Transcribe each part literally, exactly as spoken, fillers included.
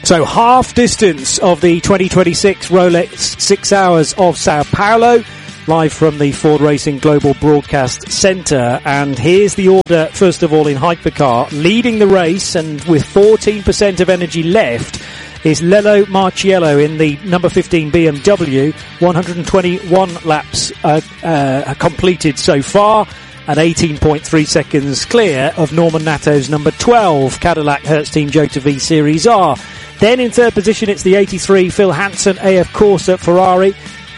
So half distance of the twenty twenty-six Rolex Six Hours of Sao Paulo, live from the Ford Racing Global Broadcast Centre. And here's the order, first of all, in hypercar. Leading the race, and with fourteen percent of energy left, is Lello Marciello in the number fifteen B M W. one hundred twenty-one laps uh, uh, completed so far, and eighteen point three seconds clear of Norman Natto's number twelve Cadillac Hertz Team Jota V Series R. Then in third position, it's the eighty-three Phil Hansen A F Corsa Ferrari.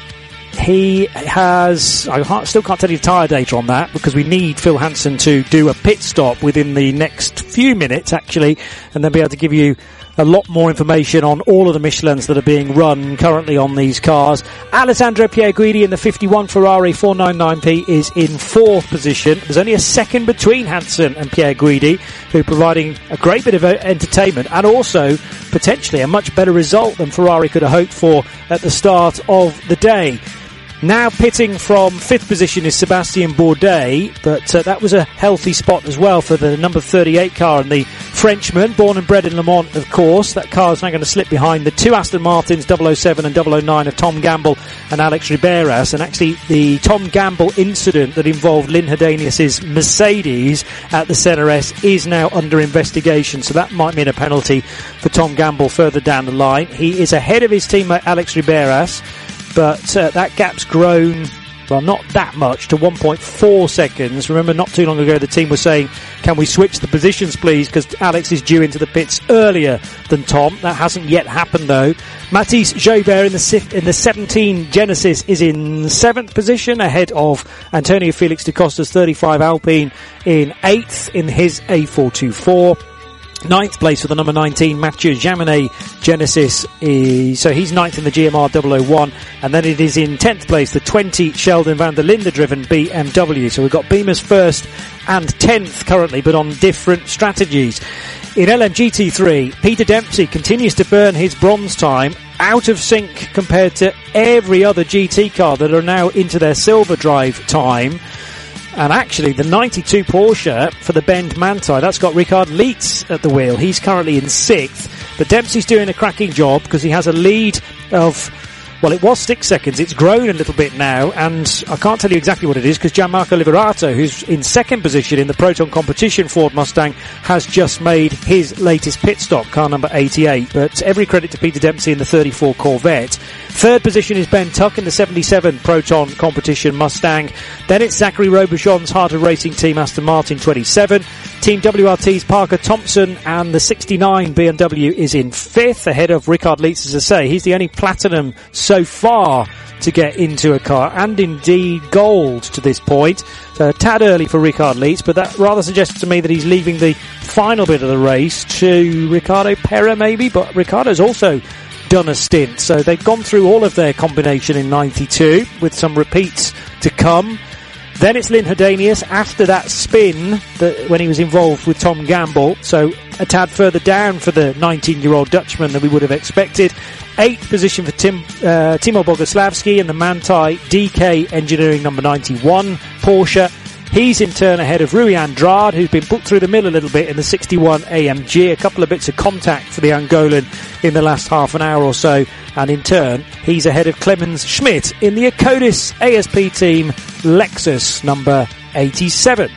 He has, I can't, still can't tell you the tyre data on that, because we need Phil Hansen to do a pit stop within the next few minutes, actually, and then be able to give you a lot more information on all of the Michelins that are being run currently on these cars. Alessandro Pierguidi in the fifty-one Ferrari four ninety-nine P is in fourth position. There's only a second between Hansen and Pierguidi, who are providing a great bit of entertainment and also potentially a much better result than Ferrari could have hoped for at the start of the day. Now pitting from fifth position is Sebastien Bourdais, but uh, that was a healthy spot as well for the number thirty-eight car, and the Frenchman, born and bred in Le Mans, of course. That car is now going to slip behind the two Aston Martins, double oh seven and double oh nine of Tom Gamble and Alex Riberas. And actually, the Tom Gamble incident that involved Lynn Herdenius' Mercedes at the Senna S is now under investigation, so that might mean a penalty for Tom Gamble further down the line. He is ahead of his teammate Alex Riberas, but uh, that gap's grown, well, not that much, to one point four seconds. Remember, not too long ago, the team was saying, can we switch the positions, please, because Alex is due into the pits earlier than Tom. That hasn't yet happened, though. Mathis Joubert in the in the seventeen Genesis is in seventh position, ahead of Antonio Felix da Costa's thirty-five Alpine in eighth in his A four twenty-four. Ninth place for the number nineteen Mathieu Jaminet Genesis, is, so he's ninth in the G M R double oh one, and then it is in tenth place the twenty Sheldon van der Linde driven B M W. So we've got Beamer's first and tenth currently, but on different strategies. In L M G T three, Peter Dempsey continues to burn his bronze time, out of sync compared to every other G T car that are now into their silver drive time. And actually, the ninety-two Porsche for the Bend Manthey, that's got Richard Lietz at the wheel. He's currently in sixth. But Dempsey's doing a cracking job because he has a lead of, well, it was six seconds. It's grown a little bit now, and I can't tell you exactly what it is because Gianmarco Liberato, who's in second position in the Proton Competition Ford Mustang, has just made his latest pit stop, car number eighty-eight. But every credit to Peter Dempsey in the thirty-four Corvette. Third position is Ben Tuck in the seventy-seven Proton Competition Mustang. Then it's Zachary Robichon's Heart of Racing Team Aston Martin twenty-seven. Team W R T's Parker Thompson and the sixty-nine B M W is in fifth, ahead of Richard Lietz, as I say. He's the only platinum so far to get into a car, and indeed gold to this point. So a tad early for Richard Lietz, but that rather suggests to me that he's leaving the final bit of the race to Ricardo Pera maybe, but Ricardo's also done a stint. So they've gone through all of their combination in ninety-two with some repeats to come. Then it's Lynn Herdenius after that spin that when he was involved with Tom Gamble. So a tad further down for the nineteen-year-old Dutchman than we would have expected. Eighth position for Tim, uh, Timo Boguslavski and the Manthey D K Engineering number ninety-one Porsche. He's in turn ahead of Rui Andrade, who's been put through the mill a little bit in the sixty-one A M G. A couple of bits of contact for the Angolan in the last half an hour or so. And in turn, he's ahead of Clemens Schmidt in the Acodis A S P team Lexus number eighty-seven.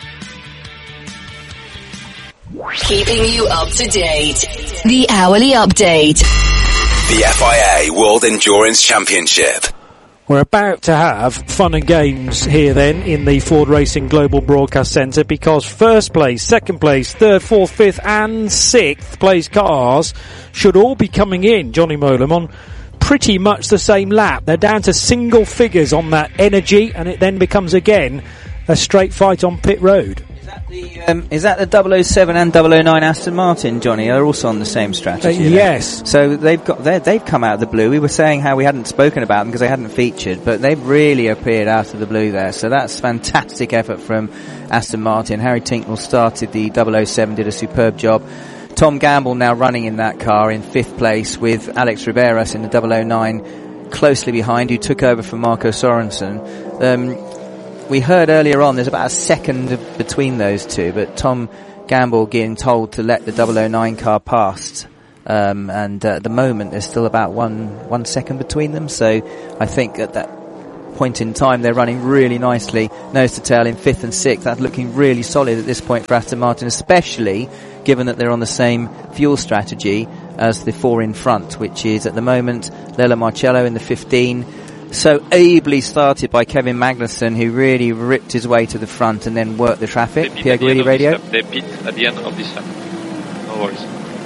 Keeping you up to date. The Hourly Update. The F I A World Endurance Championship. We're about to have fun and games here then in the Ford Racing Global Broadcast Centre, because first place, second place, third, fourth, fifth and sixth place cars should all be coming in, Johnny Molam, on pretty much the same lap. They're down to single figures on that energy, and it then becomes again a straight fight on pit road. Is that the, um, is that the double oh seven and double oh nine Aston Martin, Johnny? They're also on the same strategy. Uh, yes. So they've got they've come out of the blue. We were saying how we hadn't spoken about them because they hadn't featured, but they've really appeared out of the blue there. So that's fantastic effort from Aston Martin. Harry Tinknell started the double oh seven, did a superb job. Tom Gamble now running in that car in fifth place with Alex Riberas in the double oh nine closely behind, who took over from Marco Sorensen. Um, we heard earlier on there's about a second between those two, but Tom Gamble getting told to let the double oh nine car past Um, and uh, at the moment, there's still about one one second between them. So I think at that point in time, they're running really nicely, nose to tail in fifth and sixth. That's looking really solid at this point for Aston Martin, especially given that they're on the same fuel strategy as the four in front, which is at the moment Lello Marcello in the fifteen. So ably started by Kevin Magnussen, who really ripped his way to the front and then worked the traffic. Pierre Guidi radio. They pit at the end of this lap. No worries.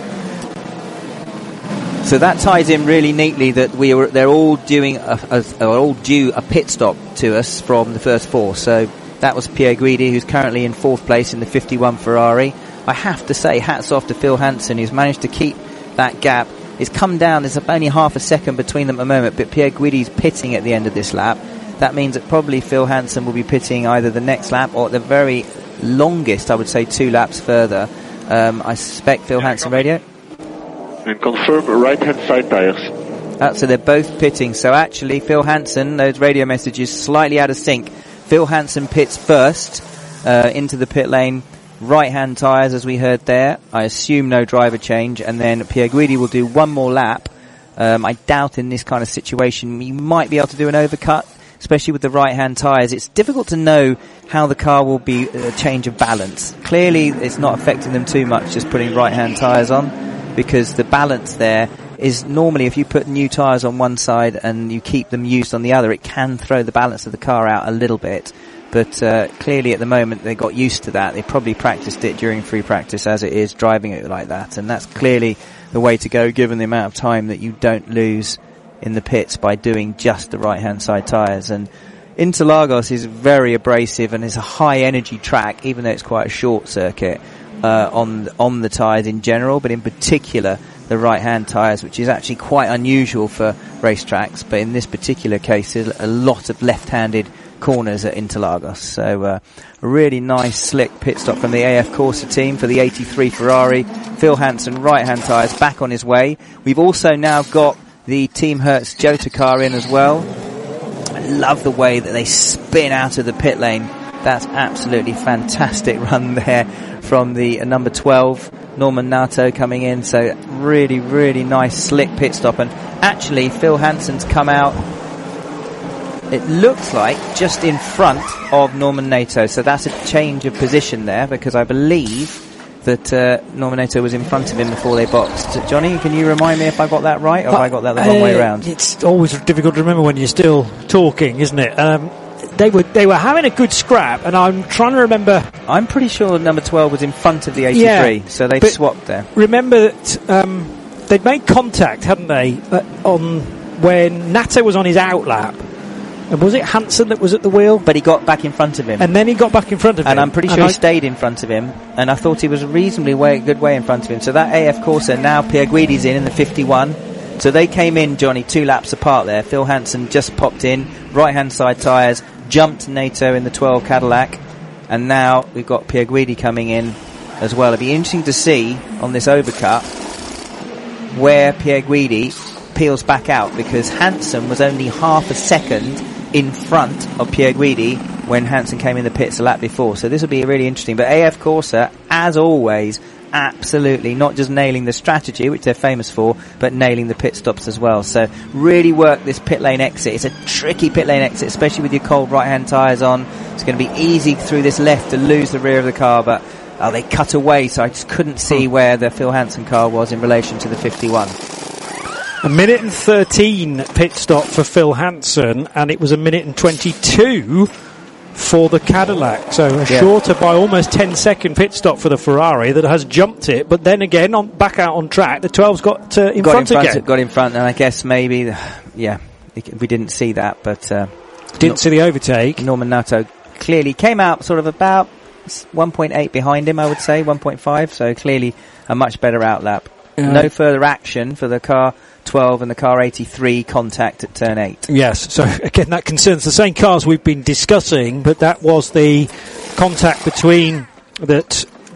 So that ties in really neatly that we were they're all doing a, a, are all due a pit stop to us from the first four. So that was Pierre Guidi, who's currently in fourth place in the fifty-one Ferrari. I have to say, hats off to Phil Hansen, who's managed to keep that gap. It's come down. There's only half a second between them at the moment, but Pierre Guidi's pitting at the end of this lap. That means that probably Phil Hansen will be pitting either the next lap or at the very longest, I would say, two laps further. Um, I suspect Phil Hansen radio. And confirm right-hand side tires. Uh, so they're both pitting. So actually, Phil Hansen, those radio messages slightly out of sync. Phil Hansen pits first uh, into the pit lane. Right-hand tyres, as we heard there. I assume no driver change. And then Pierre Guidi will do one more lap. Um, I doubt in this kind of situation you might be able to do an overcut, especially with the right-hand tyres. It's difficult to know how the car will be a change of balance. Clearly, it's not affecting them too much just putting right-hand tyres on, because the balance there is normally if you put new tyres on one side and you keep them used on the other, it can throw the balance of the car out a little bit. But uh, clearly at the moment they got used to that. They probably practiced it during free practice as it is, driving it like that. And that's clearly the way to go given the amount of time that you don't lose in the pits by doing just the right-hand side tyres. And Interlagos is very abrasive and is a high energy track, even though it's quite a short circuit. Uh, on on the tyres in general, but in particular the right-hand tyres, which is actually quite unusual for racetracks. But in this particular case, there's a lot of left-handed corners at Interlagos. So uh, a really nice, slick pit stop from the A F Corsa team for the eighty-three Ferrari. Phil Hansen, right-hand tyres, back on his way. We've also now got the Team Hertz Jota car in as well. I love the way that they spin out of the pit lane. That's absolutely fantastic run there from the uh, number twelve, Norman Nato, coming in. So really, really nice, slick pit stop. And actually, Phil Hansen's come out, it looks like, just in front of Norman Nato. So that's a change of position there, because I believe that uh, Norman Nato was in front of him before they boxed. Johnny, can you remind me if I got that right, or have I got that the wrong uh, way around? It's always difficult to remember when you're still talking, isn't it? Um, They were they were having a good scrap, and I'm trying to remember. I'm pretty sure number twelve was in front of the eighty-three, yeah, so they swapped there. Remember that um, they'd made contact, hadn't they, uh, on when Nato was on his outlap, and was it Hansen that was at the wheel? But he got back in front of him, and then he got back in front of him, and I'm pretty sure and he I stayed in front of him. And I thought he was a reasonably way, good way in front of him. So that A F Corsa now Pierre Guidi's in in the fifty-one. So they came in, Johnny, two laps apart there. Phil Hansen just popped in, right-hand side tyres, jumped Nato in the twelve Cadillac, and now we've got Pierre Guidi coming in as well. It'll be interesting to see on this overcut where Pierre Guidi peels back out, because Hansen was only half a second in front of Pierre Guidi when Hansen came in the pits a lap before. So this will be really interesting. But A F Corsa, as always, absolutely not just nailing the strategy, which they're famous for, but nailing the pit stops as well. So really work this pit lane exit. It's a tricky pit lane exit, especially with your cold right-hand tyres on. It's going to be easy through this left to lose the rear of the car, but oh, they cut away, so I just couldn't see where the Phil Hansen car was in relation to the fifty-one. A minute and thirteen pit stop for Phil Hansen, and it was a minute and twenty-two for the Cadillac. So a yeah. shorter by almost ten second pit stop for the Ferrari that has jumped it. But then again, on back out on track, the twelve's got uh, in got front in front again. Of, got in front, and I guess maybe, yeah, we didn't see that, but uh, didn't no, see the overtake. Norman Nato clearly came out sort of about one point eight behind him, I would say, one point five. So clearly a much better outlap. Uh, no further action for the car twelve and the car eighty-three contact at turn eight. Yes, so again that concerns the same cars we've been discussing, but that was the contact between that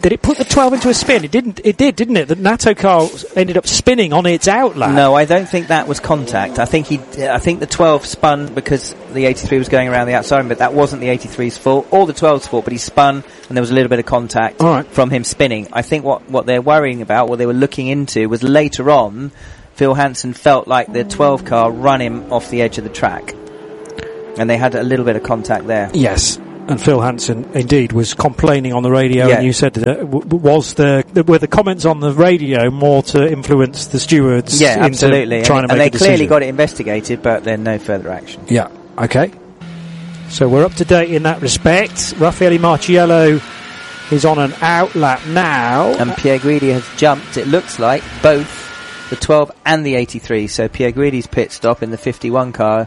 did it put the twelve into a spin? It didn't. It did, didn't it? The Natto car ended up spinning on its outlap. No, I don't think that was contact. I think he. I think the twelve spun because the eighty-three was going around the outside, but that wasn't the eighty-three's fault or the twelve's fault. But he spun, and there was a little bit of contact All right. from him spinning. I think what what they're worrying about, what they were looking into, was later on, Phil Hansen felt like the twelve car run him off the edge of the track, and they had a little bit of contact there. Yes. And Phil Hansen, indeed, was complaining on the radio, Yeah. and you said that uh, w- was the, the were the comments on the radio more to influence the stewards? Yeah, into absolutely. Trying and, to and make they a clearly decision? got it investigated, but then no further action. Yeah. Okay. So we're up to date in that respect. Raffaele Marciello is on an outlap now, And Pierre Guidi has jumped, it looks like, both the twelve and the eighty-three. So Pierre Guidi's pit stop in the fifty-one car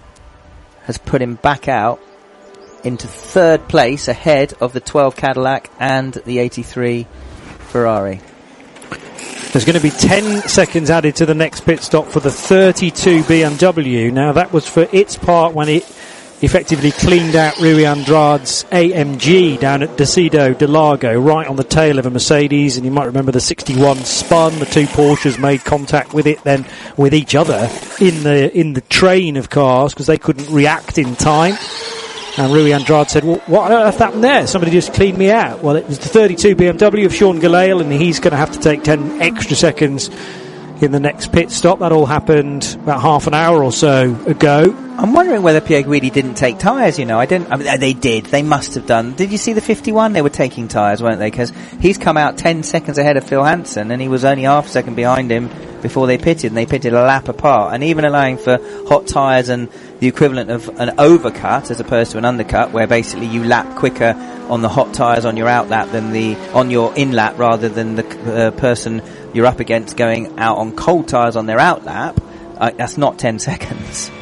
has put him back out into third place ahead of the twelve Cadillac and the eighty-three Ferrari. There's going to be ten seconds added to the next pit stop for the thirty-two B M W. Now, that was for its part when it effectively cleaned out Rui Andrade's A M G down at Decido de Largo, right on the tail of a Mercedes. And you might remember the sixty-one spun. The two Porsches made contact with it, then with each other in the in the train of cars because they couldn't react in time. And Rui Andrade said, well, what on earth happened there? Somebody just cleaned me out. Well, it was the thirty-two B M W of Sean Gelael, and he's going to have to take ten extra seconds in the next pit stop. That all happened about half an hour or so ago. I'm wondering whether Pierre Guidi didn't take tyres, you know. I didn't. I mean, they did. They must have done. Did you see the fifty-one? They were taking tyres, weren't they? Because he's come out ten seconds ahead of Phil Hansen, and he was only half a second behind him before they pitted, and they pitted a lap apart. And even allowing for hot tyres and the equivalent of an overcut as opposed to an undercut, where basically you lap quicker on the hot tyres on your outlap than the on your inlap, rather than the uh, person you're up against going out on cold tyres on their outlap. Uh, that's not ten seconds.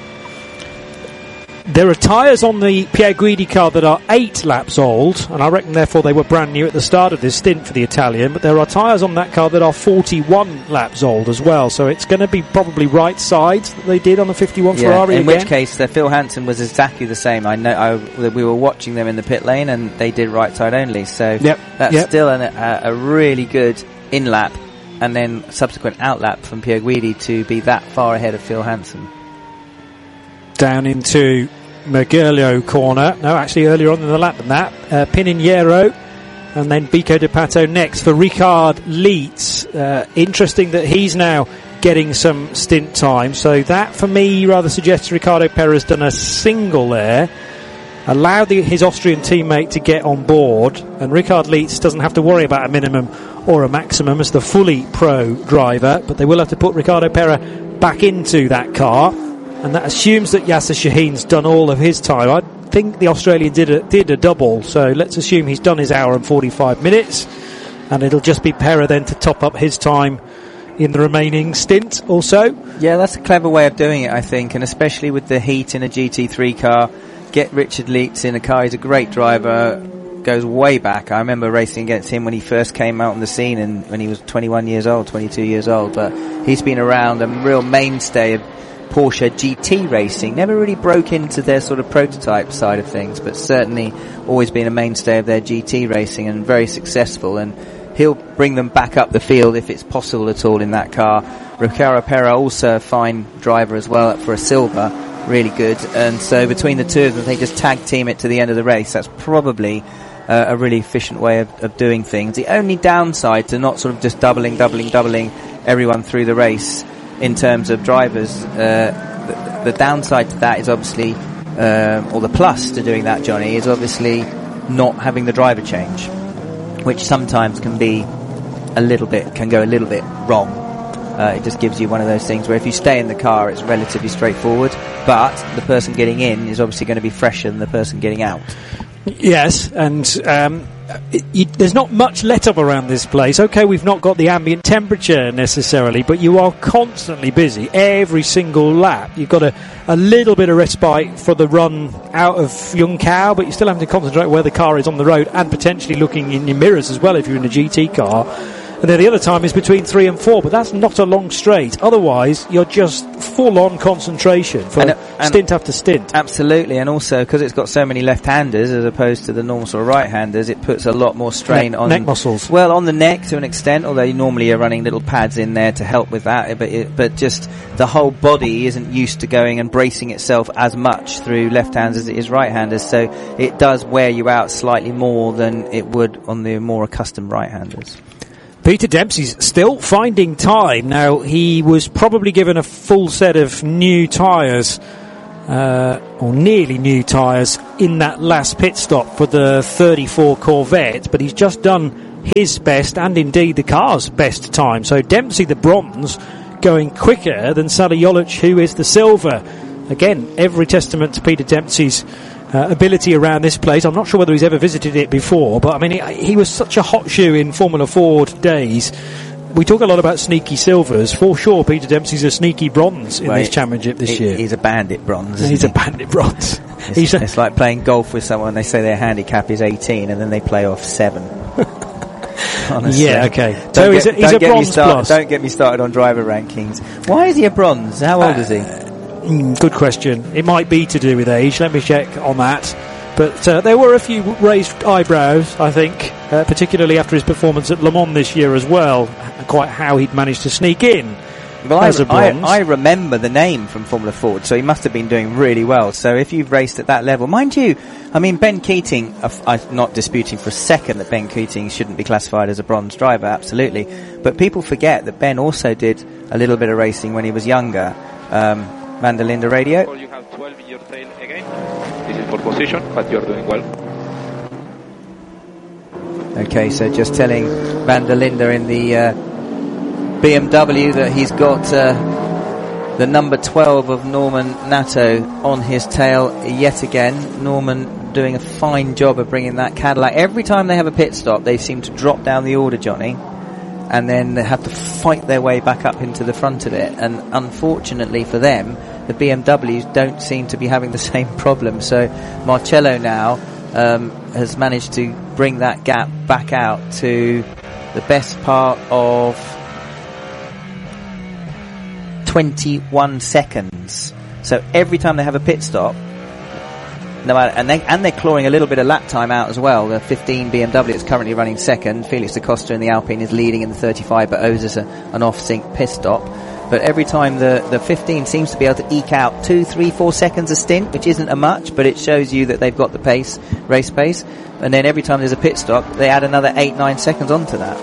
There are tyres on the Pierre Guidi car that are eight laps old, and I reckon therefore they were brand new at the start of this stint for the Italian, but there are tyres on that car that are forty-one laps old as well, so it's going to be probably right sides that they did on the fifty-one Yeah, Ferrari in again. which case uh, Phil Hansen was exactly the same. I know I, we were watching them in the pit lane and they did right side only, so Yep, that's yep. still an, a, a really good in-lap and then subsequent out-lap from Pierre Guidi to be that far ahead of Phil Hansen. Down into Mergulho corner. No, actually earlier on in the lap than that. Uh, Pininiero and then Bico de Pato next for Ricard Leeds. Uh, interesting that he's now getting some stint time. So that, for me, rather suggests Ricardo Perez done a single there, allowed the, his Austrian teammate to get on board, and Ricard Leeds doesn't have to worry about a minimum or a maximum as the fully pro driver, but they will have to put Ricardo Perez back into that car. And that assumes that Yasser Shaheen's done all of his time. I think the Australian did a, did a double, so let's assume he's done his hour and forty-five minutes, and it'll just be Perez then to top up his time in the remaining stint also. Yeah, that's a clever way of doing it, I think, and especially with the heat in a G T three car. Get Richard Leeds in a car. He's a great driver, goes way back. I remember racing against him when he first came out on the scene and when he was twenty-one years old, twenty-two years old, but he's been around, a real mainstay of Porsche G T racing. Never really broke into their sort of prototype side of things, but certainly always been a mainstay of their G T racing and very successful, and he'll bring them back up the field if it's possible at all in that car. Ricardo Perez also a fine driver as well for a silver, really good, and so between the two of them they just tag team it to the end of the race. That's probably uh, a really efficient way of, of doing things. The only downside to not sort of just doubling, doubling, doubling everyone through the race in terms of drivers, uh, the, the downside to that is obviously, uh, or the plus to doing that, Johnny, is obviously not having the driver change, which sometimes can be a little bit, can go a little bit wrong. Uh, it just gives you one of those things where if you stay in the car, it's relatively straightforward, but the person getting in is obviously going to be fresher than the person getting out. Yes, and um, it, it, there's not much let up around this place. Okay, we've not got the ambient temperature necessarily, but you are constantly busy every single lap. You've got a, a little bit of respite for the run out of Junção, but you're still having to concentrate where the car is on the road and potentially looking in your mirrors as well if you're in a G T car. And then the other time is between three and four, but that's not a long straight. Otherwise, you're just full-on concentration for and, and stint after stint. Absolutely, and also because it's got so many left-handers as opposed to the normal sort of right-handers, it puts a lot more strain neck, on neck muscles. Well, on the neck to an extent, although you normally are running little pads in there to help with that. But it, but just the whole body isn't used to going and bracing itself as much through left-handers as it is right-handers, so it does wear you out slightly more than it would on the more accustomed right-handers. Peter Dempsey's still finding time. Now, he was probably given a full set of new tyres, uh, or nearly new tyres, in that last pit stop for the thirty-four Corvette, but he's just done his best, and indeed the car's best time. So Dempsey, the bronze, going quicker than Sally Jolic, who is the silver. Again, every testament to Peter Dempsey's Uh, ability around this place. I'm not sure whether he's ever visited it before, but I mean, he, he was such a hot shoe in Formula Ford days. We talk a lot about sneaky silvers. For sure, Peter Dempsey's a sneaky bronze in well, this championship this he, year. He's a bandit bronze. Isn't He's he? a bandit bronze. It's, he's a it's like playing golf with someone. They say their handicap is eighteen, and then they play off seven. Honestly. Yeah, okay. Don't So get, he's a, he's a get bronze start, plus. Don't get me started on driver rankings. Why is he a bronze? How old uh, is he? Mm, good question. It might be to do with age. Let me check on that. But uh, there were a few raised eyebrows, I think, uh, particularly after his performance at Le Mans this year as well, quite how he'd managed to sneak in well, as I, a bronze. I, I remember the name from Formula Ford, so he must have been doing really well. So if you've raced at that level, mind you, I mean, Ben Keating, I'm not disputing for a second that Ben Keating shouldn't be classified as a bronze driver, absolutely. But people forget that Ben also did a little bit of racing when he was younger. Um, Van der Linde Radio. You have twelve in your tail again. This is for position, but you're doing well. Okay, so just telling Van der Linde in the uh, B M W that he's got uh, the number twelve of Norman Nato on his tail yet again. Norman doing a fine job of bringing that Cadillac. Every time they have a pit stop, they seem to drop down the order, Johnny, and then they have to fight their way back up into the front of it. And unfortunately for them, the B M Ws don't seem to be having the same problem. So Marcello now um, has managed to bring that gap back out to the best part of twenty-one seconds. So every time they have a pit stop, no matter, and, they, and they're clawing a little bit of lap time out as well. The fifteen B M W is currently running second. Felix da Costa in the Alpine is leading in the thirty-five, but owes us a, an off-sync pit stop. But every time the, the fifteen seems to be able to eke out two, three, four seconds a stint, which isn't a much, but it shows you that they've got the pace, race pace. And then every time there's a pit stop, they add another eight, nine seconds onto that.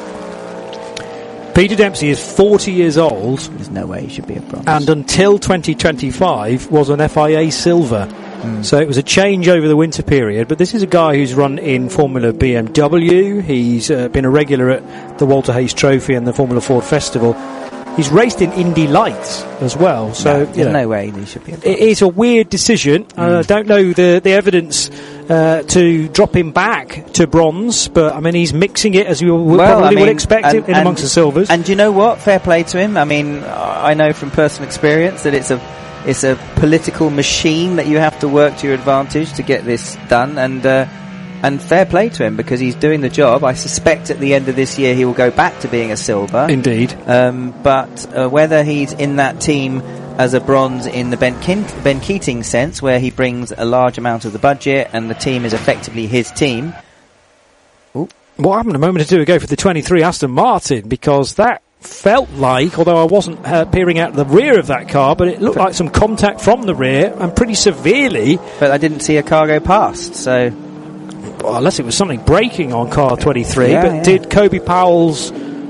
Peter Dempsey is forty years old. There's no way he should be a bronze. And until twenty twenty-five was an F I A silver. Mm. So it was a change over the winter period. But this is a guy who's run in Formula B M W. He's uh, been a regular at the Walter Hayes Trophy and the Formula Ford Festival. He's raced in Indy Lights as well. So no, there's you know, no way he should be a bronze. It is a weird decision. I mm. uh, don't know the, the evidence uh, to drop him back to bronze, but I mean, he's mixing it as you would, well, probably I mean, would expect and, in and, amongst the silvers. And you know what? Fair play to him. I mean, I know from personal experience that it's a it's a political machine that you have to work to your advantage to get this done, and uh, and fair play to him because he's doing the job. I suspect at the end of this year he will go back to being a silver. Indeed. Um, but uh, whether he's in that team as a bronze in the Ben, Kin- Ben Keating sense, where he brings a large amount of the budget and the team is effectively his team. Ooh. What happened a moment or two ago for the twenty-three Aston Martin? Because that felt like, although I wasn't uh, peering out the rear of that car, but it looked like some contact from the rear and pretty severely. But I didn't see a car go past, so... Well, unless it was something braking on car twenty-three, yeah, but yeah. did Kobe Powell's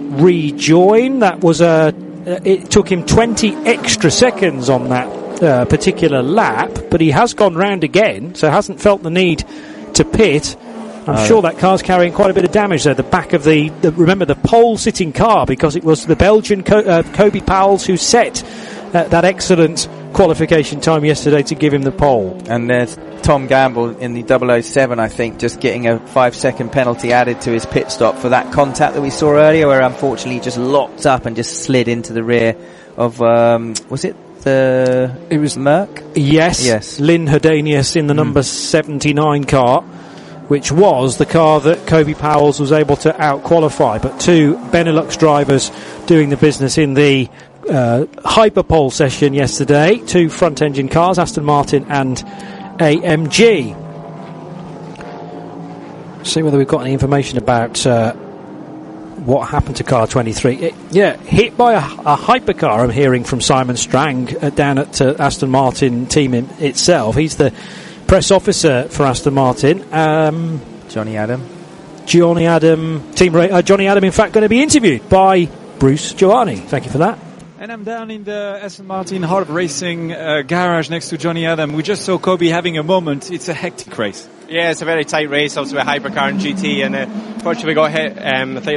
rejoin? That was a... Uh, it took him twenty extra seconds on that uh, particular lap, but he has gone round again, so hasn't felt the need to pit. I'm oh. sure that car's carrying quite a bit of damage there. The back of the, the remember the pole-sitting car, because it was the Belgian Co- uh, Kobe Powells who set uh, that excellent qualification time yesterday to give him the pole. And there's Tom Gamble in the double oh seven, I think, just getting a five-second penalty added to his pit stop for that contact that we saw earlier, where unfortunately he just locked up and just slid into the rear of, um, was it the... It was Merc? Yes. Yes. Lynn Herdanius in the mm. number seventy-nine car, which was the car that Kobe Powells was able to out-qualify. But two Benelux drivers doing the business in the uh, hyperpole session yesterday. Two front-engine cars, Aston Martin and A M G. See whether we've got any information about uh, what happened to car twenty-three. It, yeah, hit by a, a hypercar, I'm hearing from Simon Strang uh, down at uh, Aston Martin team in, itself. He's the press officer for Aston Martin. Um, Johnny Adam. Johnny Adam, team ra- uh, Johnny Adam, in fact, going to be interviewed by Bruce Giovanni. Thank you for that. And I'm down in the Aston Martin Heart of Racing uh, garage next to Johnny Adam. We just saw Kobe having a moment. It's a hectic race. Yeah, it's a very tight race, obviously with Hypercar and G T, and uh, fortunately we got hit. Um, I think